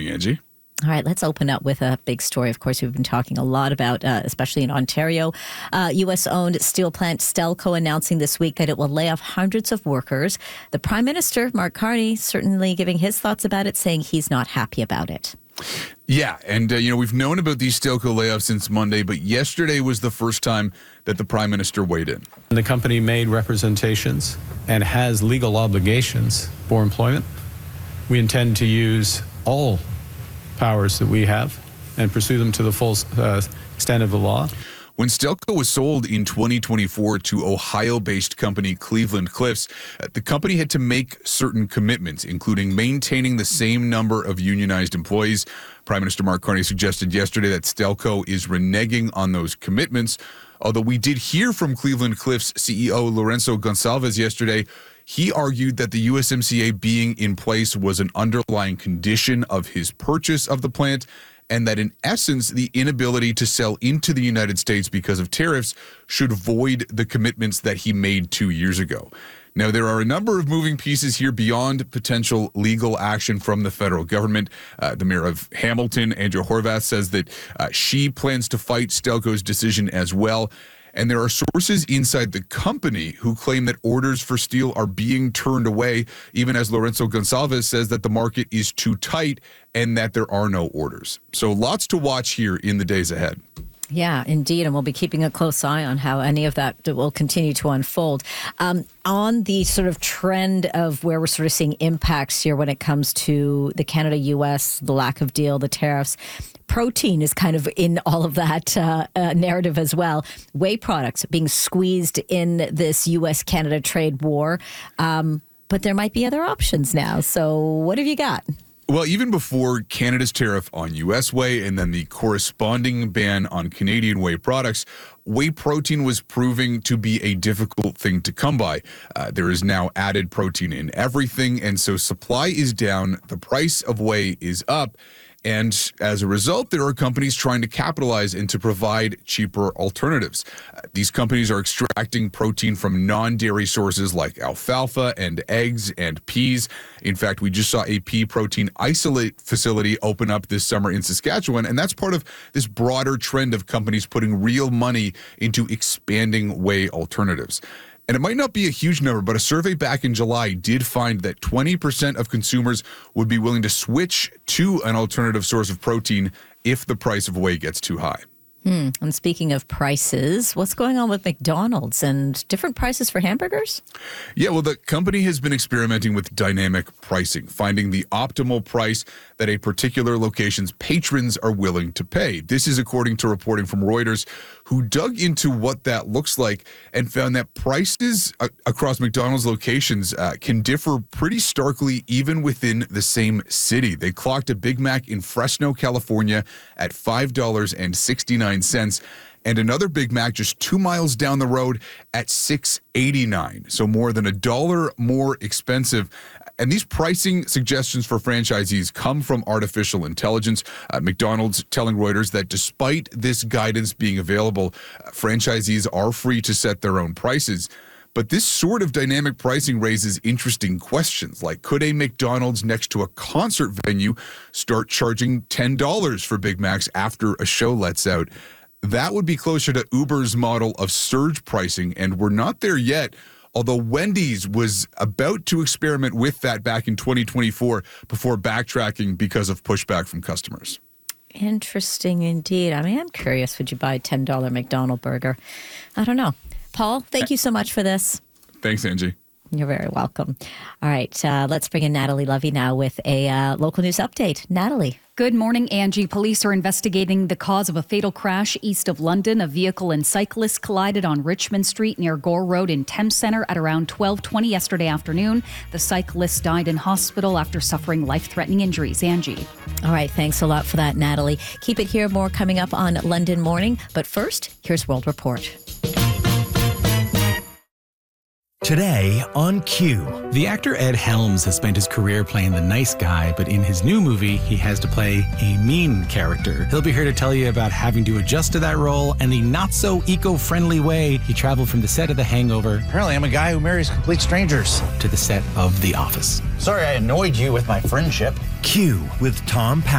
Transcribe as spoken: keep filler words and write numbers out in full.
Angie. All right, let's open up with a big story. Of course, we've been talking a lot about, uh, especially in Ontario, uh, U S-owned steel plant Stelco announcing this week that it will lay off hundreds of workers. The Prime Minister, Mark Carney, certainly giving his thoughts about it, saying he's not happy about it. Yeah, and, uh, you know, we've known about these Stelco layoffs since Monday, but yesterday was the first time that the Prime Minister weighed in. The company made representations and has legal obligations for employment. We intend to use all powers that we have and pursue them to the full uh, extent of the law. When Stelco was sold in twenty twenty-four to Ohio-based company Cleveland Cliffs, uh, the company had to make certain commitments, including maintaining the same number of unionized employees. Prime Minister Mark Carney suggested yesterday that Stelco is reneging on those commitments. Although we did hear from Cleveland Cliffs C E O Lourenço Gonçalves yesterday, he argued that the U S M C A being in place was an underlying condition of his purchase of the plant, and that in essence, the inability to sell into the United States because of tariffs should void the commitments that he made two years ago. Now, there are a number of moving pieces here beyond potential legal action from the federal government. Uh, the mayor of Hamilton, Andrea Horwath, says that uh, she plans to fight Stelco's decision as well. And there are sources inside the company who claim that orders for steel are being turned away, even as Lourenço Gonçalves says that the market is too tight and that there are no orders. So lots to watch here in the days ahead. Yeah, indeed. And we'll be keeping a close eye on how any of that will continue to unfold. Um, on the sort of trend of where we're sort of seeing impacts here when it comes to the Canada-U S, the lack of deal, the tariffs, protein is kind of in all of that uh, uh, narrative as well. Whey products being squeezed in this U S-Canada trade war. Um, but there might be other options now. So what have you got? Well, even before Canada's tariff on U S whey and then the corresponding ban on Canadian whey products, whey protein was proving to be a difficult thing to come by. Uh, there is now added protein in everything, and so supply is down, the price of whey is up. And as a result, there are companies trying to capitalize and to provide cheaper alternatives. Uh, these companies are extracting protein from non-dairy sources like alfalfa and eggs and peas. In fact, we just saw a pea protein isolate facility open up this summer in Saskatchewan, and that's part of this broader trend of companies putting real money into expanding whey alternatives. And it might not be a huge number, but a survey back in July did find that twenty percent of consumers would be willing to switch to an alternative source of protein if the price of whey gets too high. Hmm. And speaking of prices, what's going on with McDonald's and different prices for hamburgers? Yeah, well, the company has been experimenting with dynamic pricing, finding the optimal price that a particular location's patrons are willing to pay. This is according to reporting from Reuters, who dug into what that looks like and found that prices uh, across McDonald's locations uh, can differ pretty starkly even within the same city. They clocked a Big Mac in Fresno, California at five dollars and sixty-nine cents and another Big Mac just two miles down the road at six dollars and eighty-nine cents. So more than a dollar more expensive. And these pricing suggestions for franchisees come from artificial intelligence. Uh, McDonald's telling Reuters that despite this guidance being available, uh, franchisees are free to set their own prices. But this sort of dynamic pricing raises interesting questions, like could a McDonald's next to a concert venue start charging ten dollars for Big Macs after a show lets out? That would be closer to Uber's model of surge pricing, and we're not there yet. Although Wendy's was about to experiment with that back in twenty twenty-four before backtracking because of pushback from customers. Interesting indeed. I mean, I'm curious, would you buy a ten dollars McDonald's burger? I don't know. Paul, thank you so much for this. Thanks, Angie. You're very welcome. All right, uh, let's bring in Natalie Lovey now with a uh, local news update. Natalie. Good morning, Angie. Police are investigating the cause of a fatal crash east of London. A vehicle and cyclist collided on Richmond Street near Gore Road in Thames Centre at around twelve twenty yesterday afternoon. The cyclist died in hospital after suffering life-threatening injuries. Angie. All right, thanks a lot for that, Natalie. Keep it here. More coming up on London Morning. But first, here's World Report. Today on Q. The actor Ed Helms has spent his career playing the nice guy, but in his new movie, he has to play a mean character. He'll be here to tell you about having to adjust to that role and the not-so-eco-friendly way he traveled from the set of The Hangover. Apparently, I'm a guy who marries complete strangers. To the set of The Office. Sorry I annoyed you with my friendship. Q with Tom Powell.